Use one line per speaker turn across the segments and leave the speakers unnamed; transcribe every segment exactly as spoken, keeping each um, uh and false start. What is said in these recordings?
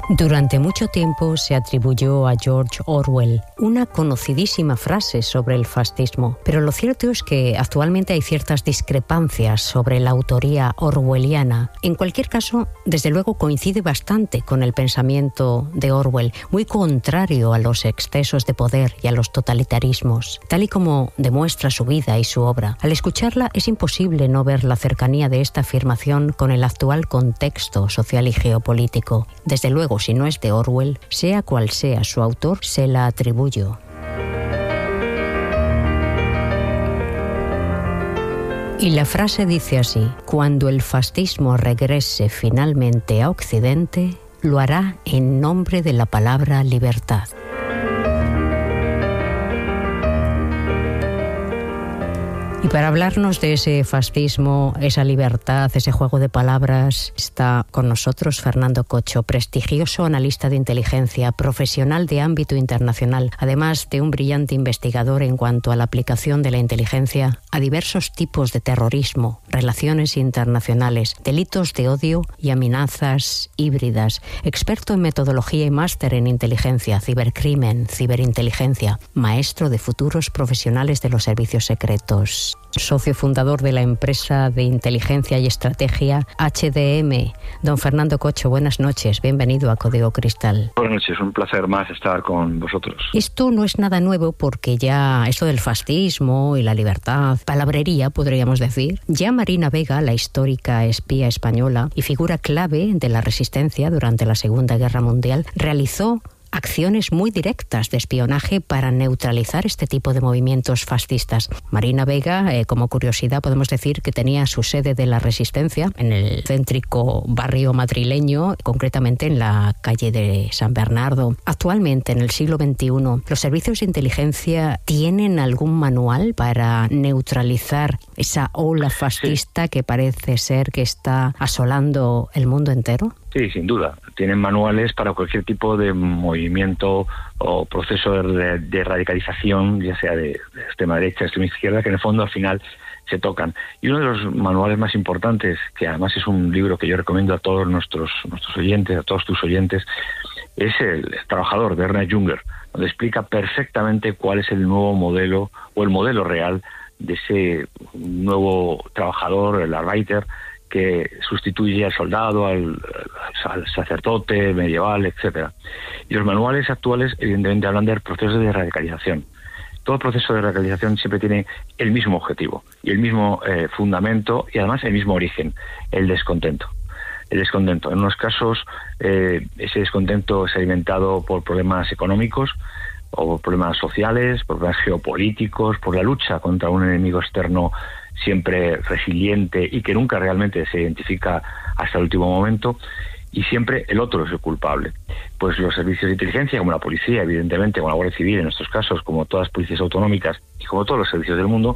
Durante mucho tiempo se atribuyó a George Orwell una conocidísima frase sobre el fascismo, pero lo cierto es que actualmente hay ciertas discrepancias sobre la autoría orwelliana. En cualquier caso, desde luego coincide bastante con el pensamiento de Orwell, muy contrario a los excesos de poder y a los totalitarismos, tal y como demuestra su vida y su obra. Al escucharla es imposible no ver la cercanía de esta afirmación con el actual contexto social y geopolítico. Desde luego, si no es de Orwell, sea cual sea su autor, se la atribuyo. Y la frase dice así: cuando el fascismo regrese finalmente a Occidente, lo hará en nombre de la palabra libertad. Y para hablarnos de ese fascismo, esa libertad, ese juego de palabras, está con nosotros Fernando Cocho, prestigioso analista de inteligencia, profesional de ámbito internacional, además de un brillante investigador en cuanto a la aplicación de la inteligencia a diversos tipos de terrorismo, relaciones internacionales, delitos de odio y amenazas híbridas, experto en metodología y máster en inteligencia, cibercrimen, ciberinteligencia, maestro de futuros profesionales de los servicios secretos. Socio fundador de la empresa de inteligencia y estrategia H D M. Don Fernando Cocho, buenas noches, bienvenido a Código Cristal.
Buenas noches, un placer más estar con vosotros.
Esto no es nada nuevo porque ya esto del fascismo y la libertad, palabrería podríamos decir, ya Marina Vega, la histórica espía española y figura clave de la resistencia durante la Segunda Guerra Mundial, realizó acciones muy directas de espionaje para neutralizar este tipo de movimientos fascistas. Marina Vega, eh, como curiosidad, podemos decir que tenía su sede de la Resistencia en el céntrico barrio madrileño, concretamente en la calle de San Bernardo. Actualmente, en el siglo veintiuno, ¿los servicios de inteligencia tienen algún manual para neutralizar esa ola fascista que parece ser que está asolando el mundo entero?
Sí, sin duda. Tienen manuales para cualquier tipo de movimiento o proceso de, de radicalización, ya sea de, de extrema derecha, extrema izquierda, que en el fondo al final se tocan. Y uno de los manuales más importantes, que además es un libro que yo recomiendo a todos nuestros nuestros oyentes, a todos tus oyentes, es El, el Trabajador, de Ernest Junger, donde explica perfectamente cuál es el nuevo modelo o el modelo real de ese nuevo trabajador, el Arbeiter, que sustituye al soldado, al, al sacerdote medieval, etcétera. Y los manuales actuales, evidentemente, hablan de procesos de radicalización. Todo proceso de radicalización siempre tiene el mismo objetivo y el mismo eh, fundamento y además el mismo origen, el descontento. El descontento. En unos casos, eh, ese descontento es alimentado por problemas económicos o por problemas sociales, por problemas geopolíticos, por la lucha contra un enemigo externo siempre resiliente y que nunca realmente se identifica hasta el último momento, y siempre el otro es el culpable. Pues los servicios de inteligencia, como la policía, evidentemente, como la Guardia Civil en estos casos, como todas las policías autonómicas y como todos los servicios del mundo,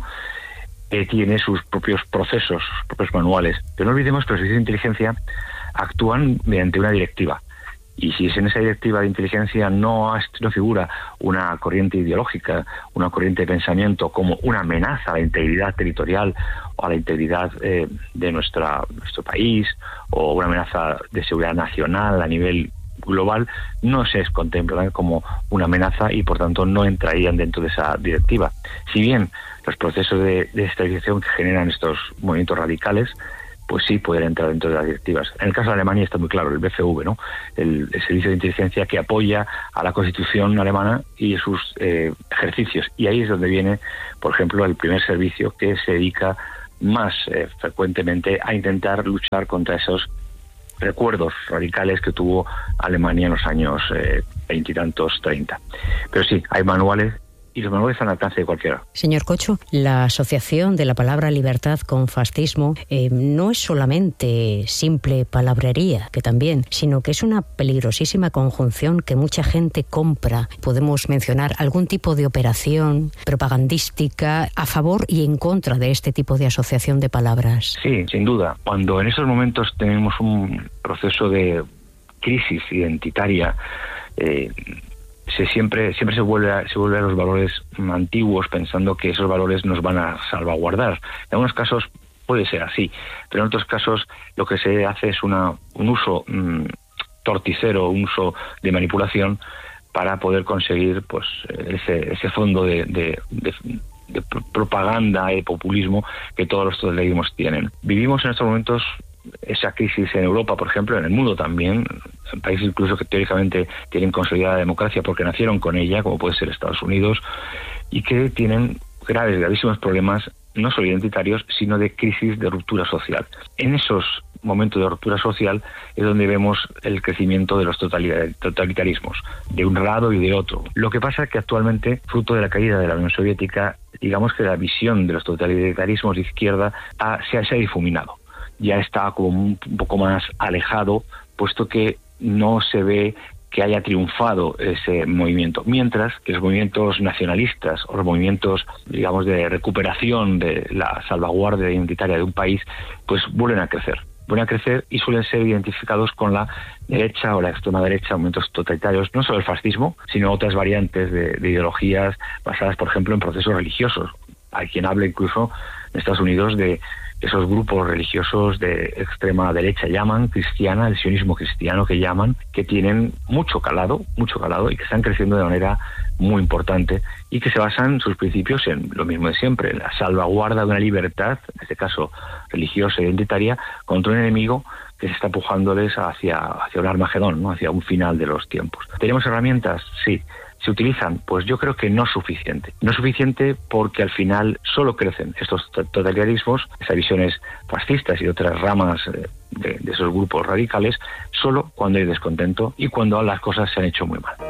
eh, tiene sus propios procesos, sus propios manuales. Pero no olvidemos que los servicios de inteligencia actúan mediante una directiva. Y si es en esa directiva de inteligencia no, no figura una corriente ideológica, una corriente de pensamiento como una amenaza a la integridad territorial o a la integridad eh, de nuestra, nuestro país, o una amenaza de seguridad nacional a nivel global, no se contemplan como una amenaza y por tanto no entrarían dentro de esa directiva. Si bien los procesos de, de estabilización que generan estos movimientos radicales, pues sí pueden entrar dentro de las directivas. En el caso de Alemania está muy claro, el B C V, ¿no? El, el servicio de inteligencia que apoya a la Constitución alemana y sus eh, ejercicios. Y ahí es donde viene, por ejemplo, el primer servicio que se dedica más eh, frecuentemente a intentar luchar contra esos recuerdos radicales que tuvo Alemania en los años veintitantos, eh, treinta. Pero sí, hay manuales, y los manuales están al alcance de cualquiera.
Señor Cocho, la asociación de la palabra libertad con fascismo eh, no es solamente simple palabrería, que también, sino que es una peligrosísima conjunción que mucha gente compra. Podemos mencionar algún tipo de operación propagandística a favor y en contra de este tipo de asociación de palabras.
Sí, sin duda. Cuando en estos momentos tenemos un proceso de crisis identitaria, eh, Se siempre siempre se vuelve a, se vuelve a los valores antiguos, pensando que esos valores nos van a salvaguardar. En algunos casos puede ser así, pero en otros casos lo que se hace es una un uso mmm, torticero, un uso de manipulación para poder conseguir pues ese, ese fondo de, de, de, de propaganda y populismo que todos los totalitarismos tienen. Vivimos en estos momentos esa crisis en Europa, por ejemplo, en el mundo también, en países incluso que teóricamente tienen consolidada democracia porque nacieron con ella, como puede ser Estados Unidos, y que tienen graves, gravísimos problemas, no solo identitarios, sino de crisis de ruptura social. En esos momentos de ruptura social es donde vemos el crecimiento de los totalitarismos, de un lado y de otro. Lo que pasa es que actualmente, fruto de la caída de la Unión Soviética, digamos que la visión de los totalitarismos de izquierda ha, se, ha, se ha difuminado. Ya está como un, un poco más alejado, puesto que no se ve que haya triunfado ese movimiento, mientras que los movimientos nacionalistas o los movimientos, digamos, de recuperación de la salvaguardia identitaria de un país, pues vuelven a crecer. Vuelven a crecer y suelen ser identificados con la derecha o la extrema derecha, movimientos totalitarios, no solo el fascismo, sino otras variantes de, de ideologías basadas, por ejemplo, en procesos religiosos. Hay quien habla incluso en Estados Unidos de esos grupos religiosos de extrema derecha, llaman cristiana, el sionismo cristiano que llaman, que tienen mucho calado, mucho calado y que están creciendo de manera muy importante y que se basan sus principios en lo mismo de siempre, en la salvaguarda de una libertad, en este caso religiosa e identitaria, contra un enemigo que se está empujándoles hacia, hacia un Armagedón, ¿no? Hacia un final de los tiempos. ¿Tenemos herramientas? Sí. ¿Se utilizan? Pues yo creo que no suficiente. No suficiente porque al final solo crecen estos totalitarismos, esas visiones fascistas y otras ramas de, de esos grupos radicales, solo cuando hay descontento y cuando las cosas se han hecho muy mal.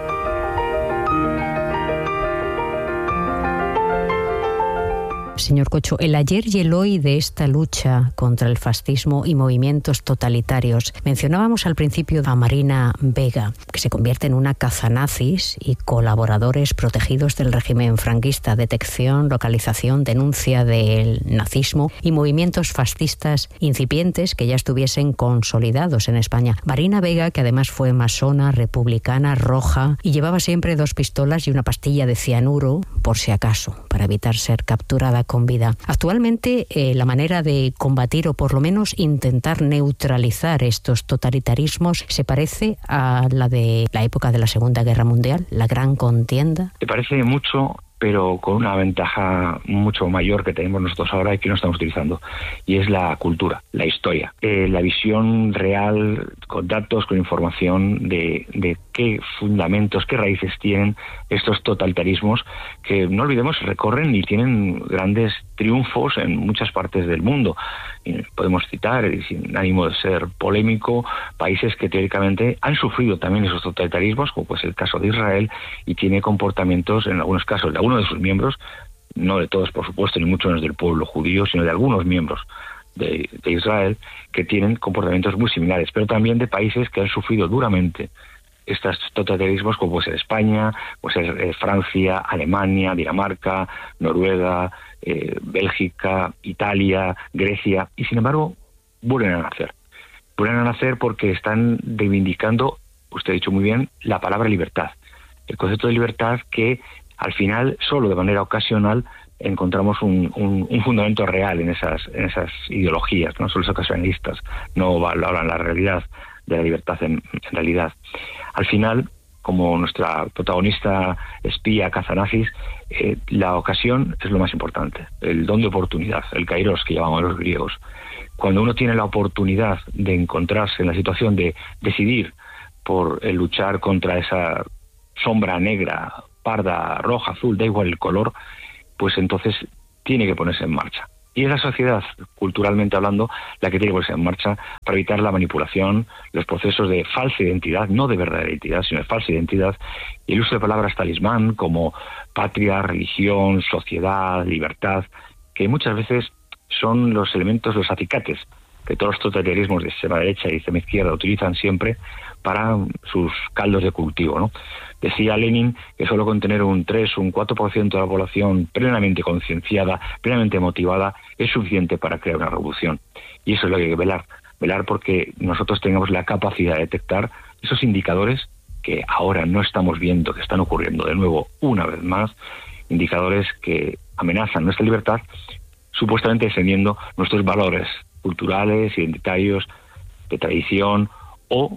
Señor Cocho, el ayer y el hoy de esta lucha contra el fascismo y movimientos totalitarios. Mencionábamos al principio a Marina Vega, que se convierte en una cazanazis y colaboradores protegidos del régimen franquista, detección, localización, denuncia del nazismo y movimientos fascistas incipientes que ya estuviesen consolidados en España. Marina Vega, que además fue masona, republicana, roja y llevaba siempre dos pistolas y una pastilla de cianuro, por si acaso, para evitar ser capturada con vida. Actualmente, eh, la manera de combatir o por lo menos intentar neutralizar estos totalitarismos se parece a la de la época de la Segunda Guerra Mundial, la gran contienda.
Me parece mucho, pero con una ventaja mucho mayor que tenemos nosotros ahora y que no estamos utilizando, y es la cultura, la historia, eh, la visión real, con datos, con información de, de qué fundamentos, qué raíces tienen estos totalitarismos que, no olvidemos, recorren y tienen grandes triunfos en muchas partes del mundo. Y podemos citar, y sin ánimo de ser polémico, países que teóricamente han sufrido también esos totalitarismos, como pues el caso de Israel, y tiene comportamientos, en algunos casos, de algunos de sus miembros, no de todos, por supuesto, ni mucho menos del pueblo judío, sino de algunos miembros de, de Israel, que tienen comportamientos muy similares, pero también de países que han sufrido duramente estos totalitarismos, como puede ser España, puede ser eh, Francia, Alemania, Dinamarca, Noruega, eh, Bélgica, Italia, Grecia, y sin embargo vuelven a nacer. Vuelven a nacer porque están reivindicando, usted ha dicho muy bien, la palabra libertad. El concepto de libertad que al final, solo de manera ocasional, encontramos un, un, un fundamento real en esas, en esas ideologías, no solo ocasionalistas, no hablan la realidad de la libertad en, en realidad. Al final, como nuestra protagonista espía cazanazis, eh, la ocasión es lo más importante, el don de oportunidad, el kairos que llamamos los griegos. Cuando uno tiene la oportunidad de encontrarse en la situación de decidir por el luchar contra esa sombra negra, parda, roja, azul, da igual el color, pues entonces tiene que ponerse en marcha. Y es la sociedad, culturalmente hablando, la que tiene que ponerse en marcha para evitar la manipulación, los procesos de falsa identidad, no de verdadera identidad, sino de falsa identidad, y el uso de palabras talismán como patria, religión, sociedad, libertad, que muchas veces son los elementos, los acicates que todos los totalitarismos de extrema derecha y extrema izquierda utilizan siempre para sus caldos de cultivo, ¿no? Decía Lenin que solo con tener un tres o un cuatro por ciento de la población plenamente concienciada, plenamente motivada, es suficiente para crear una revolución. Y eso es lo que hay que velar. Velar porque nosotros tengamos la capacidad de detectar esos indicadores que ahora no estamos viendo, que están ocurriendo de nuevo una vez más, indicadores que amenazan nuestra libertad, supuestamente defendiendo nuestros valores culturales, identitarios, de tradición, o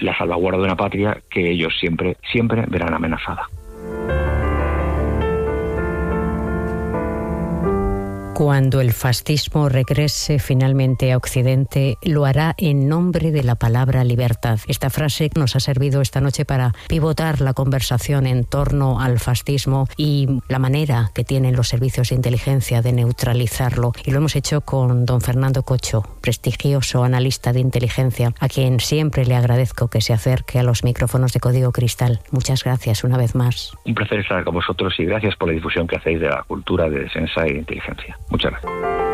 la salvaguarda de una patria que ellos siempre, siempre verán amenazada.
Cuando el fascismo regrese finalmente a Occidente, lo hará en nombre de la palabra libertad. Esta frase nos ha servido esta noche para pivotar la conversación en torno al fascismo y la manera que tienen los servicios de inteligencia de neutralizarlo. Y lo hemos hecho con don Fernando Cocho, prestigioso analista de inteligencia, a quien siempre le agradezco que se acerque a los micrófonos de Código Cristal. Muchas gracias una vez más.
Un placer estar con vosotros y gracias por la difusión que hacéis de la cultura de defensa e inteligencia. Muchas gracias.